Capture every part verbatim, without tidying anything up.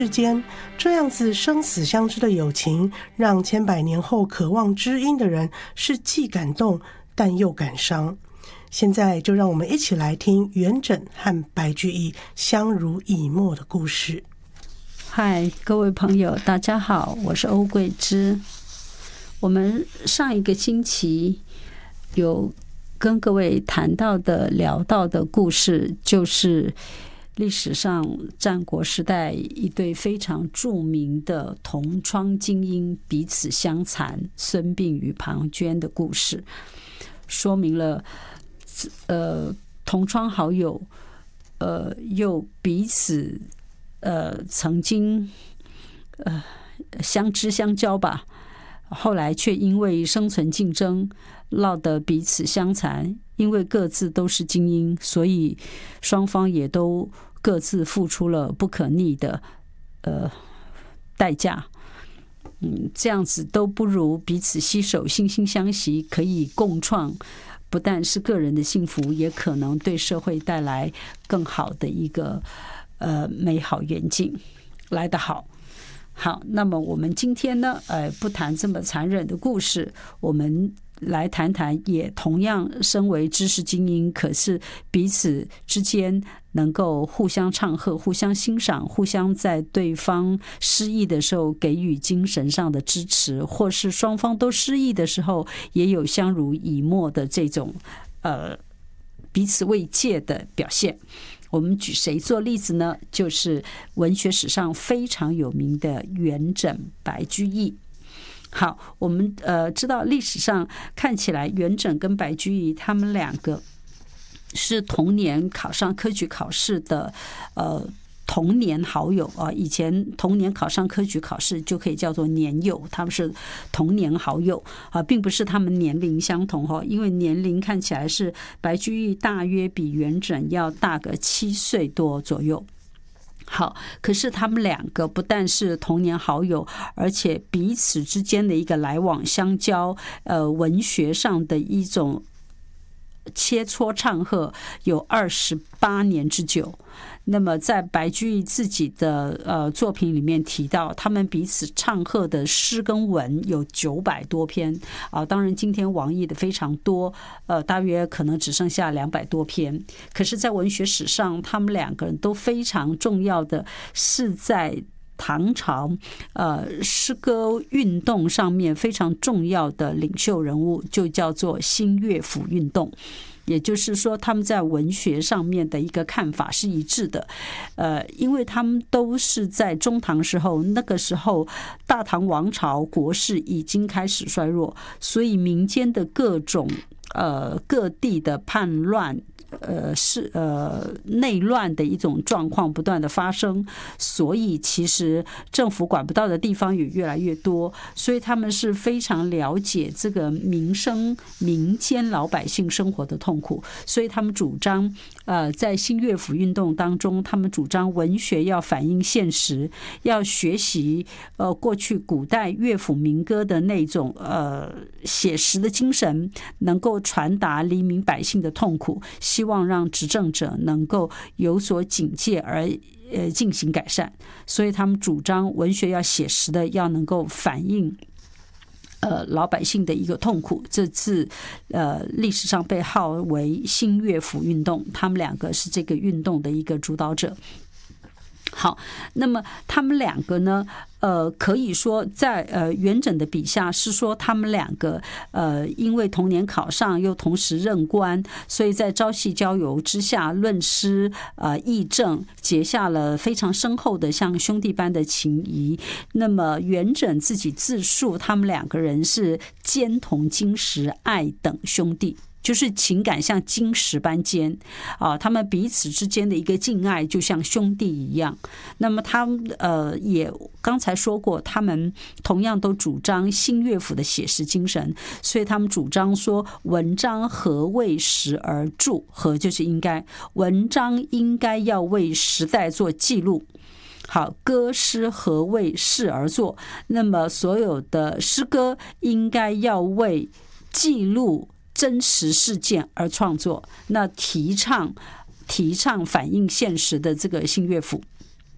世间，这样子生死相知的友情，让千百年后渴望知音的人是既感动但又感伤。现在就让我们一起来听元稹和白居易相濡以沫的故事。 嗨，各位朋友，大家好，我是欧桂芝。我们上一个星期有跟各位谈到的、聊到的故事，就是历史上战国时代一对非常著名的同窗精英彼此相残，孙膑与庞涓的故事，说明了呃同窗好友呃又彼此呃曾经呃相知相交吧，后来却因为生存竞争闹得彼此相残，因为各自都是精英，所以双方也都各自付出了不可逆的呃代价。嗯，这样子都不如彼此携手惺惺相惜，可以共创不但是个人的幸福，也可能对社会带来更好的一个呃美好愿景，来得好。好，那么我们今天呢，呃，不谈这么残忍的故事，我们来谈谈，也同样身为知识精英，可是彼此之间能够互相唱和、互相欣赏、互相在对方失意的时候给予精神上的支持，或是双方都失意的时候也有相濡以沫的这种呃彼此慰藉的表现。我们举谁做例子呢？就是文学史上非常有名的元稹、白居易。好，我们呃知道历史上看起来元稹跟白居易他们两个是同年考上科举考试的呃同年好友啊，以前同年考上科举考试就可以叫做年友，他们是同年好友啊，并不是他们年龄相同哈，因为年龄看起来是白居易大约比元稹要大个七岁多左右。好，可是他们两个不但是同年好友，而且彼此之间的一个来往相交，呃，文学上的一种切磋唱和有二十八年之久。那么在白居易自己的呃作品里面提到，他们彼此唱和的诗跟文有九百多篇啊，当然今天网易的非常多，呃，大约可能只剩下两百多篇。可是，在文学史上，他们两个人都非常重要的是在唐朝呃诗歌运动上面非常重要的领袖人物，就叫做新乐府运动。也就是说，他们在文学上面的一个看法是一致的，呃，因为他们都是在中唐时候，那个时候大唐王朝国势已经开始衰弱，所以民间的各种呃各地的叛乱。呃，是呃内乱的一种状况不断的发生，所以其实政府管不到的地方也越来越多，所以他们是非常了解这个民生民间老百姓生活的痛苦，所以他们主张呃在新乐府运动当中，他们主张文学要反映现实，要学习呃过去古代乐府民歌的那种呃写实的精神，能够传达黎民百姓的痛苦，希望让执政者能够有所警戒而呃进行改善，所以他们主张文学要写实的，要能够反映呃老百姓的一个痛苦。这次呃历史上被号为新乐府运动，他们两个是这个运动的一个主导者。好，那么他们两个呢，呃，可以说在呃元稹的笔下是说他们两个呃因为同年考上又同时任官，所以在朝夕交游之下论诗呃议政，结下了非常深厚的像兄弟般的情谊。那么元稹自己自述，他们两个人是坚同金石，爱等兄弟。就是情感像金石般坚啊，他们彼此之间的一个敬爱就像兄弟一样。那么他们呃也刚才说过，他们同样都主张新乐府的写实精神，所以他们主张说文章何为时而著，何就是应该，文章应该要为时代做记录。好，歌诗何为事而作，那么所有的诗歌应该要为记录真实事件而创作，那提倡提倡反映现实的这个新乐府。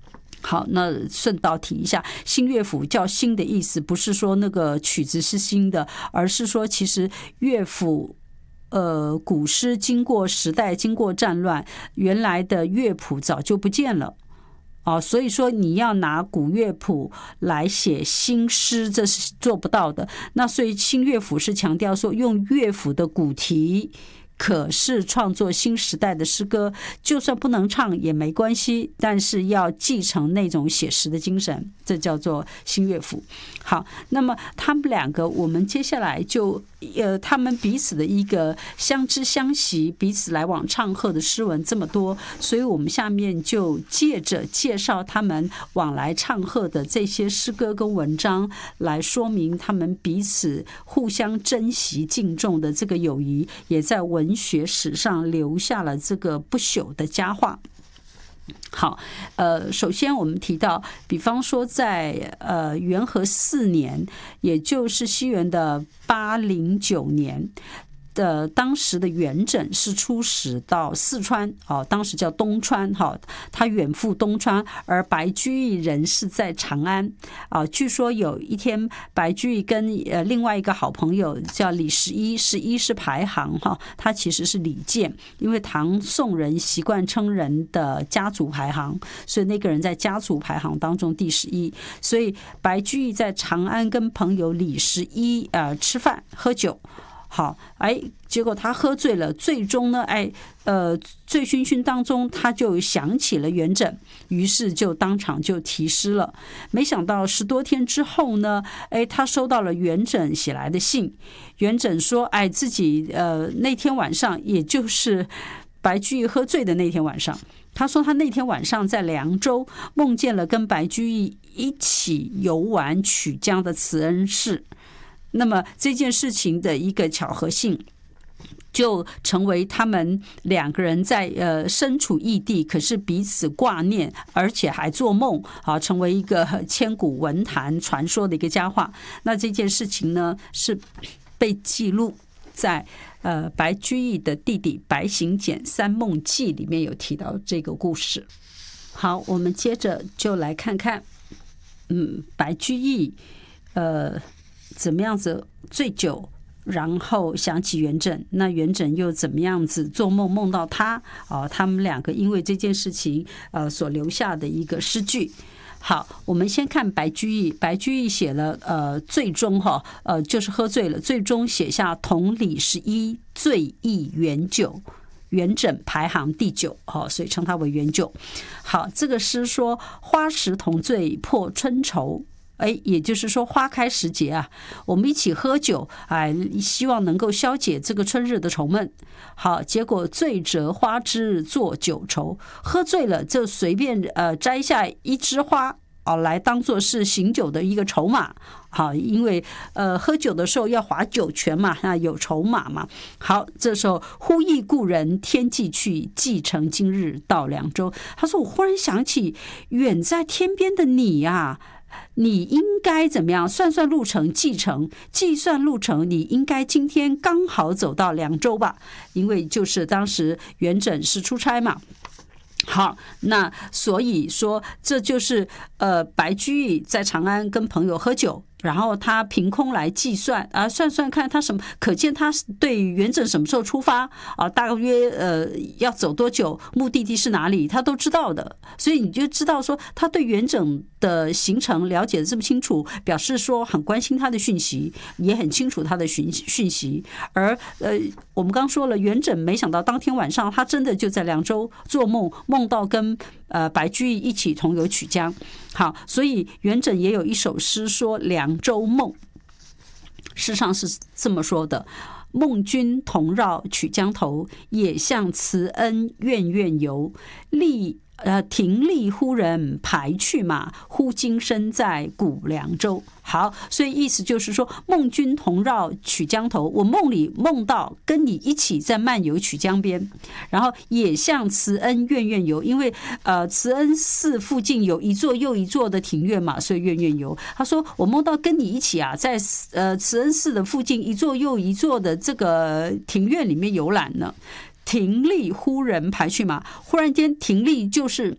好，那顺道提一下，新乐府叫新的意思，不是说那个曲子是新的，而是说其实乐府。呃，古诗经过时代，经过战乱，原来的乐谱早就不见了。哦，所以说你要拿古乐谱来写新诗，这是做不到的。那所以新乐府是强调说，用乐府的古题，可是创作新时代的诗歌，就算不能唱也没关系，但是要继承那种写实的精神，这叫做新乐府。好，那么他们两个，我们接下来就呃，他们彼此的一个相知相惜，彼此来往唱和的诗文这么多，所以我们下面就借着介绍他们往来唱和的这些诗歌跟文章，来说明他们彼此互相珍惜敬重的这个友谊，也在文学史上留下了这个不朽的佳话。好，呃，首先我们提到，比方说在呃元和四年，也就是西元的八零九年。的当时的元稹是出使到四川，哦，当时叫东川，哈，他远赴东川，而白居易人是在长安，啊，据说有一天白居易跟呃另外一个好朋友叫李十一，十一是排行哈，他其实是李健，因为唐宋人习惯称人的家族排行，所以那个人在家族排行当中第十一，所以白居易在长安跟朋友李十一呃吃饭喝酒。好，哎，结果他喝醉了，最终呢，哎，呃，醉醺醺当中，他就想起了元稹，于是就当场就题诗了。没想到十多天之后呢，哎，他收到了元稹写来的信。元稹说，哎，自己呃那天晚上，也就是白居易喝醉的那天晚上，他说他那天晚上在凉州梦见了跟白居易一起游玩曲江的慈恩寺。那么这件事情的一个巧合性，就成为他们两个人在呃身处异地，可是彼此挂念，而且还做梦啊，成为一个千古文坛传说的一个佳话。那这件事情呢，是被记录在呃白居易的弟弟白行简《三梦记》里面有提到这个故事。好，我们接着就来看看，嗯，白居易呃。怎么样子醉酒，然后想起元稹，那元稹又怎么样子做梦梦到他啊？他们两个因为这件事情呃所留下的一个诗句。好，我们先看白居易。白居易写了呃最终哈呃就是喝醉了，最终写下同李十一醉忆元酒。元稹排行第九，哦，所以称他为元酒。好，这个诗说花时同醉破春愁。哎，也就是说花开时节啊，我们一起喝酒，哎，希望能够消解这个春日的愁闷。好，结果醉折花枝作酒愁，喝醉了就随便呃摘下一枝花哦，来当做是醒酒的一个筹码。好，因为呃喝酒的时候要划酒泉嘛，那有筹码嘛。好，这时候忽忆故人天际去，寄承今日到凉州。他说：“我忽然想起远在天边的你呀、啊。”你应该怎么样？算算路程，计程计算路程，你应该今天刚好走到凉州吧？因为就是当时元稹是出差嘛。好，那所以说这就是呃白居易在长安跟朋友喝酒。然后他凭空来计算啊，算算看他什么，可见他对元稹什么时候出发啊，大约呃要走多久，目的地是哪里，他都知道的。所以你就知道说，他对元稹的行程了解的这么清楚，表示说很关心他的讯息，也很清楚他的讯讯息。而呃，我们刚说了，元稹没想到当天晚上他真的就在凉州做梦，梦到跟呃白居易一起同游曲江。好，所以元稹也有一首诗说凉州梦，诗上是这么说的：梦君同绕曲江头，也向慈恩院院游。立呃停立忽人排去马，忽今身在古凉州。好，所以意思就是说，梦君同绕曲江头，我梦里梦到跟你一起在漫游曲江边，然后也向慈恩院院游，因为呃慈恩寺附近有一座又一座的庭院嘛，所以院院游。他说我梦到跟你一起啊，在呃慈恩寺的附近一座又一座的这个庭院里面游览呢。停立忽人排去马，忽然间停立就是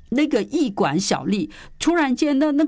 那个驿馆小吏，突然间的那